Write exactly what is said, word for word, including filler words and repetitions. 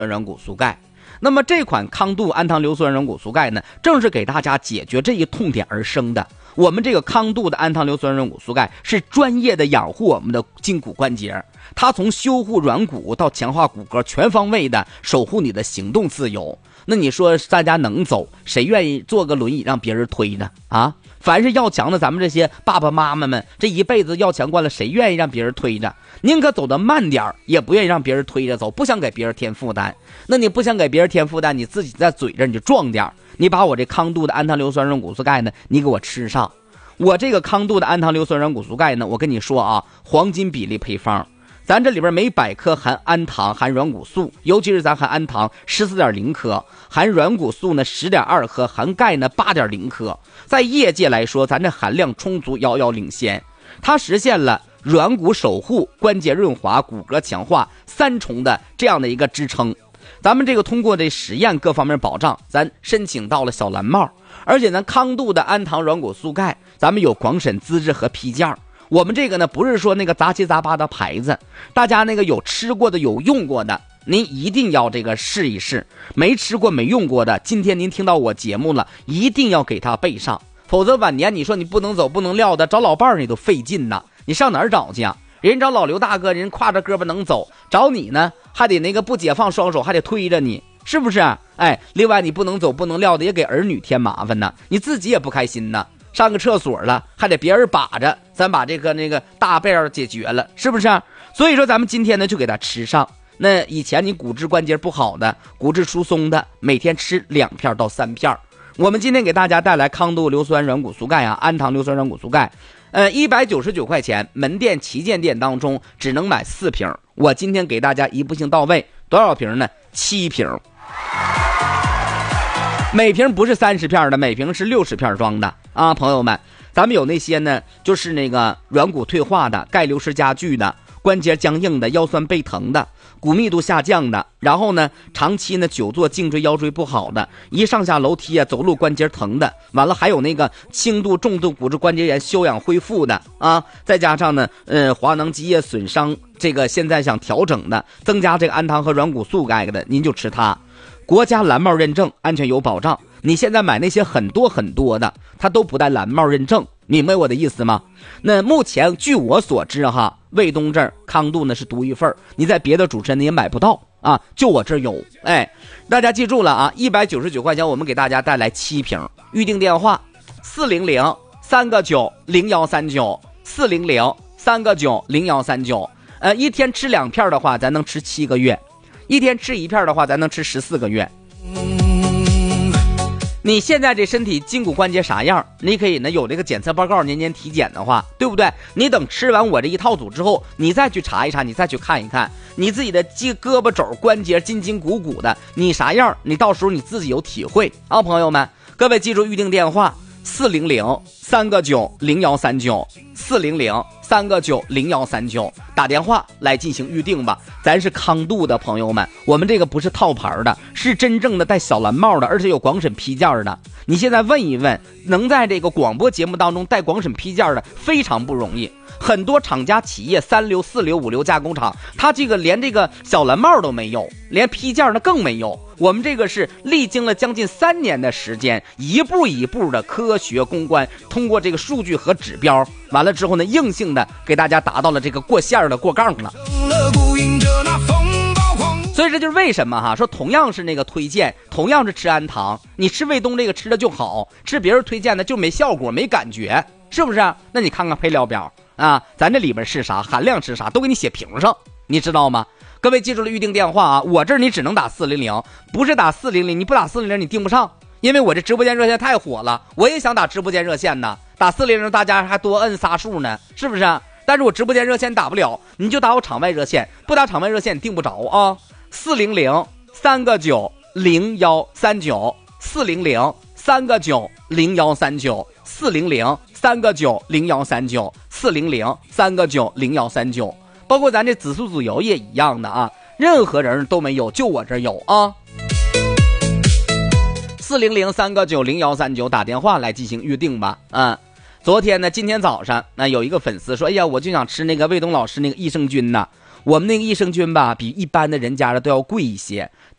软骨素钙。那么这款康度氨糖硫酸软骨素钙呢，正是给大家解决这一痛点而生的。我们这个康度的氨糖硫酸软骨素钙是专业的养护我们的筋骨关节，它从修护软骨到强化骨骼，全方位的守护你的行动自由。那你说大家能走，谁愿意坐个轮椅让别人推呢？啊，凡是要强的咱们这些爸爸妈妈们，这一辈子要强惯了，谁愿意让别人推着？宁可走得慢点，也不愿意让别人推着走，不想给别人添负担。那你不想给别人添负担，你自己在嘴着你就壮点，你把我这康度的氨糖硫酸软骨素钙呢，你给我吃上。我这个康度的氨糖硫酸软骨素钙呢，我跟你说啊，黄金比例配方。咱这里边每百克含氨糖含软骨素，尤其是咱含氨糖 十四点零 克，含软骨素呢 十点二 克，含钙呢 八点零 克。在业界来说，咱这含量充足，遥遥领先。它实现了软骨守护、关节润滑、骨骼强化三重的这样的一个支撑。咱们这个通过这实验各方面保障，咱申请到了小蓝帽，而且咱康度的氨糖软骨素钙，咱们有广审资质和批件。我们这个呢，不是说那个杂七杂八的牌子，大家那个有吃过的有用过的，您一定要这个试一试。没吃过没用过的，今天您听到我节目了，一定要给它备上，否则晚年你说你不能走不能撂的，找老伴儿你都费劲呐，你上哪儿找去啊？人找老刘大哥，人挎着胳膊能走，找你呢还得那个不解放双手，还得推着你，是不是？哎，另外你不能走不能撂的，也给儿女添麻烦呢，你自己也不开心呢。上个厕所了还得别人把着，咱把这个那个大背儿解决了，是不是？所以说咱们今天呢就给它吃上。那以前你骨质关节不好的，骨质疏松的，每天吃两片到三片。我们今天给大家带来康度硫酸软骨素钙啊，氨糖硫酸软骨素钙，呃一百九十九块钱，门店旗舰店当中只能买四瓶，我今天给大家一步性到位，多少瓶呢？七瓶。每瓶不是三十片的，每瓶是六十片装的啊，朋友们，咱们有那些呢，就是那个软骨退化的、钙流失加剧的、关节僵硬的、腰酸背疼的、骨密度下降的，然后呢，长期呢久坐颈椎腰椎不好的，一上下楼梯啊走路关节疼的，完了还有那个轻度重度骨质关节炎休养恢复的啊，再加上呢，呃，滑囊积液损伤，这个现在想调整的，增加这个氨糖和软骨素钙的，您就吃它。国家蓝帽认证，安全有保障。你现在买那些很多很多的，它都不带蓝帽认证，明白我的意思吗？那目前据我所知哈，卫东这儿康度呢是独一份，你在别的主持人你也买不到啊，就我这儿有。哎，大家记住了啊，一百九十九块钱，我们给大家带来七瓶。预定电话四零零三个九零幺三九四零零三个九零幺三九。呃，一天吃两片的话，咱能吃七个月。一天吃一片的话，咱能吃十四个月。你现在这身体筋骨关节啥样，你可以呢有这个检测报告，年年体检的话，对不对？你等吃完我这一套组之后，你再去查一查，你再去看一看你自己的肌胳膊肘关节筋筋骨骨的你啥样，你到时候你自己有体会啊，朋友们。各位记住预定电话四零零三个九零幺三九四零零三个九零幺三九，打电话来进行预定吧。咱是康度的朋友们，我们这个不是套牌的，是真正的带小蓝帽的，而且有广审批件的。你现在问一问，能在这个广播节目当中带广审批件的非常不容易。很多厂家企业三流四流五流加工厂，他这个连这个小蓝帽都没有，连批件呢更没有。我们这个是历经了将近三年的时间，一步一步的科学攻关，通过这个数据和指标，完了之后呢，硬性的给大家达到了这个过线的过杠了。所以这就是为什么哈，说同样是那个推荐，同样是吃氨糖，你吃卫东这个吃的就好，吃别人推荐的就没效果没感觉，是不是？那你看看配料表啊，咱这里边是啥，含量是啥，都给你写屏上，你知道吗？各位记住了预定电话啊，我这儿你只能打四零零，不是打四零零，你不打四零零你订不上，因为我这直播间热线太火了，我也想打直播间热线呢，打四零零大家还多摁仨数呢，是不是？但是我直播间热线打不了，你就打我场外热线，不打场外热线订不着啊。四零零三个九零幺三九四零零三个九零幺三九四零零三个九零幺三九四零零三个九零幺三九，包括咱这紫苏籽油也一样的啊，任何人都没有，就我这有啊。四零零三个九零幺三九，打电话来进行预定吧。啊，昨天呢，今天早上那有一个粉丝说，哎呀，我就想吃那个卫东老师那个益生菌呢。 我们那个益生菌吧，比一般的人家的都要贵一些，